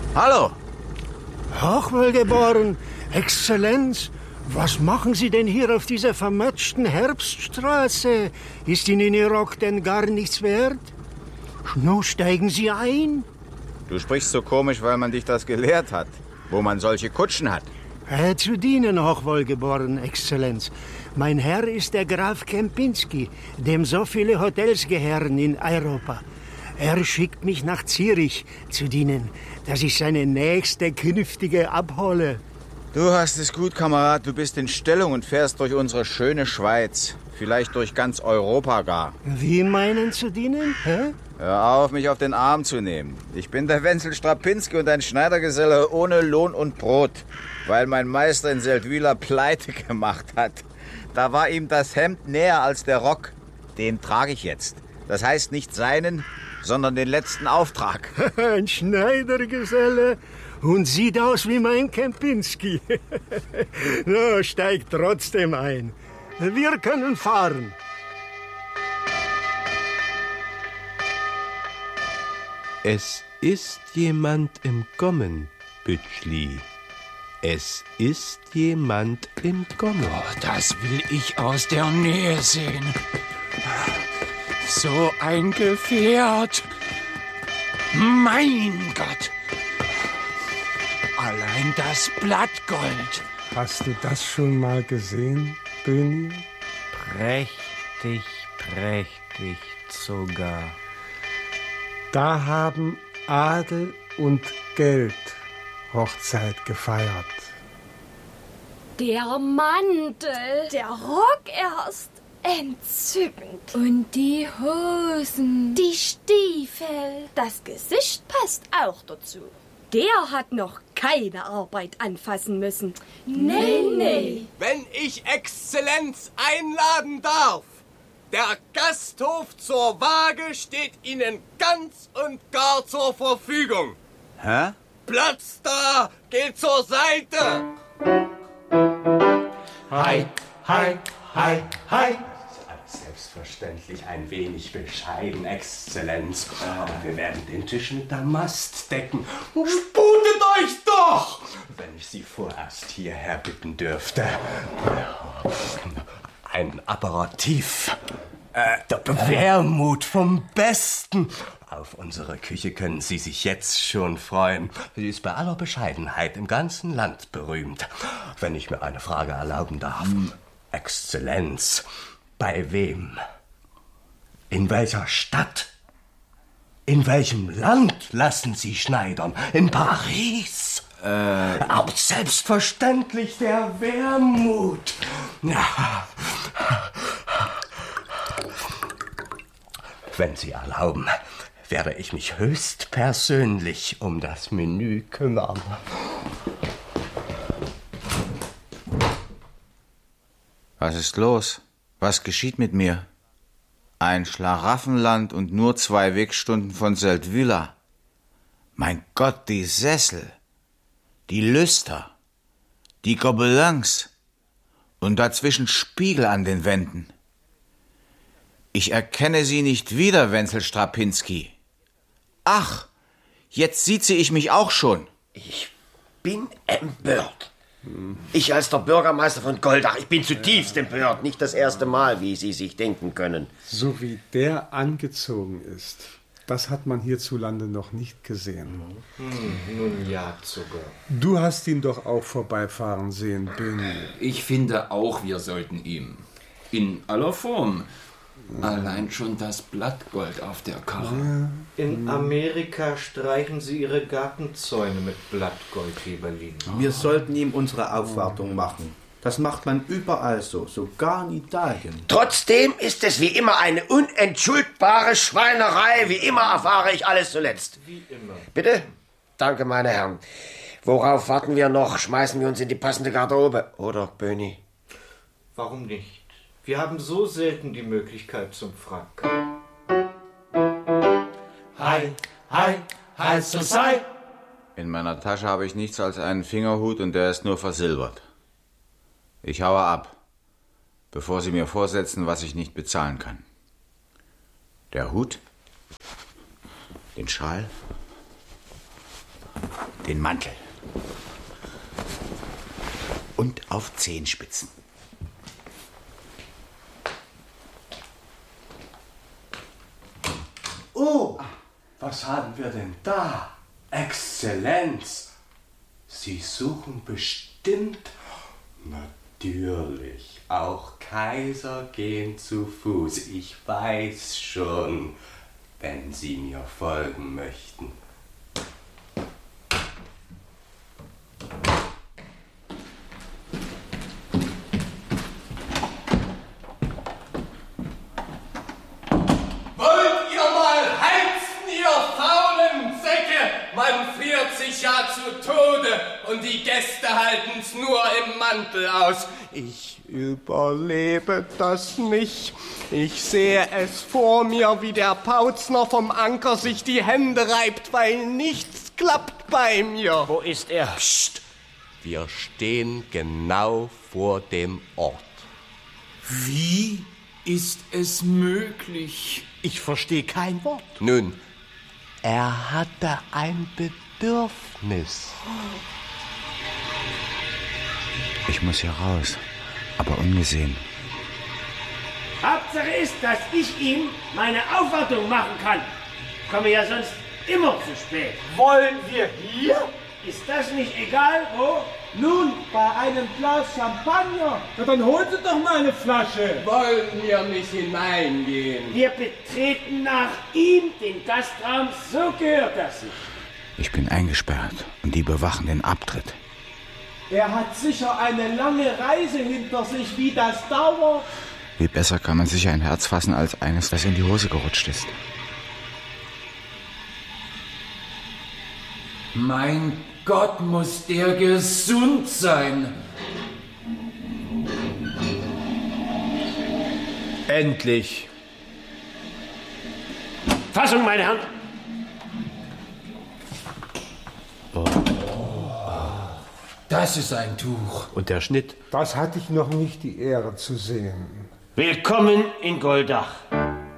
Hallo. Hochwohlgeboren, Exzellenz, was machen Sie denn hier auf dieser vermatschten Herbststraße? Ist Ihnen Ihr Rock denn gar nichts wert? Nun steigen Sie ein. Du sprichst so komisch, weil man dich das gelehrt hat, wo man solche Kutschen hat. Zu dienen, Hochwohlgeboren, Exzellenz. Mein Herr ist der Graf Kempinski, dem so viele Hotels gehören in Europa. Er schickt mich nach Zürich zu dienen, dass ich seine nächste Künftige abhole. Du hast es gut, Kamerad. Du bist in Stellung und fährst durch unsere schöne Schweiz. Vielleicht durch ganz Europa gar. Wie meinen zu dienen? Hä? Hör auf, mich auf den Arm zu nehmen. Ich bin der Wenzel Strapinski und ein Schneidergeselle ohne Lohn und Brot, weil mein Meister in Seldwyla Pleite gemacht hat. Da war ihm das Hemd näher als der Rock. Den trage ich jetzt. Das heißt nicht seinen, sondern den letzten Auftrag. Ein Schneidergeselle und sieht aus wie mein Kempinski. No, steigt trotzdem ein. Wir können fahren. Es ist jemand im Kommen, Bütschli. Es ist jemand im Kommen. Oh, das will ich aus der Nähe sehen. So ein Gefährt. Mein Gott. Allein das Blattgold. Hast du das schon mal gesehen, Böni? Prächtig, prächtig sogar. Da haben Adel und Geld Hochzeit gefeiert. Der Mantel, der Rock erst. Entzückend. Und die Hosen, die Stiefel, das Gesicht passt auch dazu. Der hat noch keine Arbeit anfassen müssen. Nee. Wenn ich Exzellenz einladen darf, der Gasthof zur Waage steht Ihnen ganz und gar zur Verfügung. Hä? Platz da, geht zur Seite. Hi, hi, hi, hi. Selbstverständlich ein wenig bescheiden, Exzellenz. Aber wir werden den Tisch mit Damast decken. Sputet euch doch! Wenn ich Sie vorerst hierher bitten dürfte. Ein Aperitif. Der Wermut vom Besten. Auf unsere Küche können Sie sich jetzt schon freuen. Sie ist bei aller Bescheidenheit im ganzen Land berühmt. Wenn ich mir eine Frage erlauben darf. Exzellenz, bei wem? In welcher Stadt? In welchem Land lassen Sie schneidern? In Paris? Aber selbstverständlich der Wermut. Ja. Wenn Sie erlauben, werde ich mich höchstpersönlich um das Menü kümmern. Was ist los? Was geschieht mit mir? Ein Schlaraffenland und nur 2 Wegstunden von Seldwyla. Mein Gott, die Sessel, die Lüster, die Gobelins und dazwischen Spiegel an den Wänden. Ich erkenne sie nicht wieder, Wenzel Strapinski. Ach, jetzt sieht ich mich auch schon. Ich bin empört. Ich als der Bürgermeister von Goldach, ich bin zutiefst empört. Nicht das erste Mal, wie Sie sich denken können. So wie der angezogen ist, das hat man hierzulande noch nicht gesehen. Nun ja, sogar. Du hast ihn doch auch vorbeifahren sehen, Böni. Ich finde auch, wir sollten ihm. In aller Form. Allein schon das Blattgold auf der Karre. In Amerika streichen sie ihre Gartenzäune mit Blattgold, lieber Lin. Wir sollten ihm unsere Aufwartung machen. Das macht man überall so, sogar in Italien. Trotzdem ist es wie immer eine unentschuldbare Schweinerei. Wie immer erfahre ich alles zuletzt. Wie immer. Bitte? Danke, meine Herren. Worauf warten wir noch? Schmeißen wir uns in die passende Garderobe. Oder, Böni? Warum nicht? Wir haben so selten die Möglichkeit zum Frack. Hi, hi, hi, so sei. In meiner Tasche habe ich nichts als einen Fingerhut und der ist nur versilbert. Ich haue ab, bevor Sie mir vorsetzen, was ich nicht bezahlen kann. Der Hut, den Schal, den Mantel. Und auf Zehenspitzen. Oh, was haben wir denn da? Exzellenz, Sie suchen bestimmt... Natürlich, auch Kaiser gehen zu Fuß. Ich weiß schon, wenn Sie mir folgen möchten. Wollt ihr mal heizen, ihr faulen Säcke? Man friert sich ja zu Tode und die Gäste halten's nur im Mantel aus. Ich überlebe das nicht. Ich sehe es vor mir, wie der Pautzner vom Anker sich die Hände reibt, weil nichts klappt bei mir. Wo ist er? Psst! Wir stehen genau vor dem Ort. Wie ist es möglich? Ich verstehe kein Wort. Nun, er hatte ein Bedürfnis. Ich muss hier raus, aber ungesehen. Hauptsache ist, dass ich ihm meine Aufwartung machen kann. Ich komme ja sonst immer zu spät. Wollen wir hier? Ist das nicht egal, wo? Nun, bei einem Glas Champagner. Na, dann holen Sie doch mal eine Flasche. Wollen wir nicht hineingehen? Wir betreten nach ihm den Gastraum, so gehört das sich. Ich bin eingesperrt und die bewachen den Abtritt. Er hat sicher eine lange Reise hinter sich, wie das dauert. Wie besser kann man sich ein Herz fassen als eines, das in die Hose gerutscht ist? Mein Gott, muss der gesund sein. Endlich. Fassung, meine Herren. Das ist ein Tuch. Und der Schnitt? Das hatte ich noch nicht die Ehre zu sehen. Willkommen in Goldach.